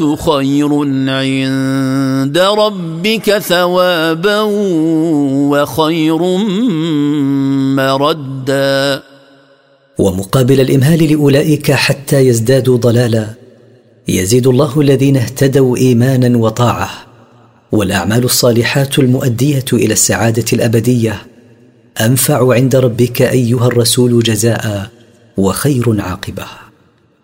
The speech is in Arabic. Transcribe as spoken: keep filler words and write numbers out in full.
خير عند ربك ثوابا وخير مردا. ومقابل الإمهال لأولئك حتى يزدادوا ضلالا يزيد الله الذين اهتدوا إيمانا وطاعة، والأعمال الصالحات المؤدية إلى السعادة الأبدية أنفع عند ربك أيها الرسول جزاء وخير عاقبة.